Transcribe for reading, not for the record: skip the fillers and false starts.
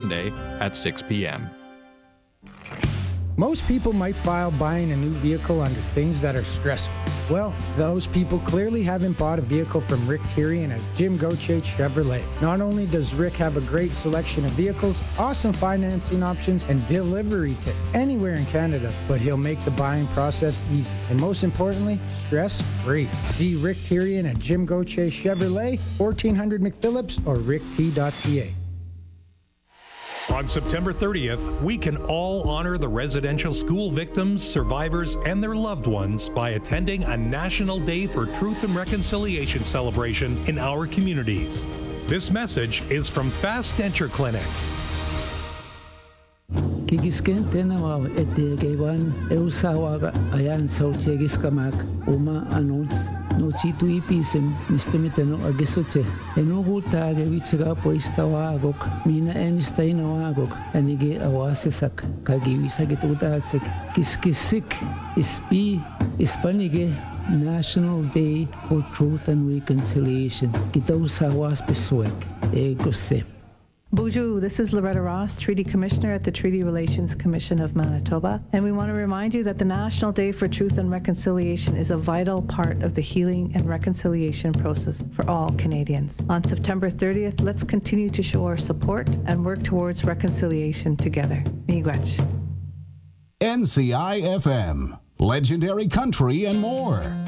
Sunday at 6 p.m. Most people might file buying a new vehicle under things that are stressful. Well, those people clearly haven't bought a vehicle from Rick Tyrion at Jim Gauthier Chevrolet. Not only does Rick have a great selection of vehicles, awesome financing options, and delivery to anywhere in Canada, but he'll make the buying process easy. And most importantly, stress-free. See Rick Tyrion at Jim Gauthier Chevrolet, 1400 McPhillips, or rickt.ca. On September 30th, we can all honor the residential school victims, survivors, and their loved ones by attending a National Day for Truth and Reconciliation celebration in our communities. This message is from Fast Denture Clinic. Kigisken tenawa etegewan eusawaga ayan sauchegiskamak uma anons no chitu ipisem nistumiteno agesoche enugutage wichega poistawagok mina enistainawagok anige awasesak kagiwisagitutatsek kiskisik ispi ispanige National Day for Truth and Reconciliation kitausawas pesuek egose. Bonjour, this is Loretta Ross, Treaty Commissioner at the Treaty Relations Commission of Manitoba, and we want to remind you that the National Day for Truth and Reconciliation is a vital part of the healing and reconciliation process for all Canadians. On September 30th, let's continue to show our support and work towards reconciliation together. Miigwech. NCI FM, legendary country and more.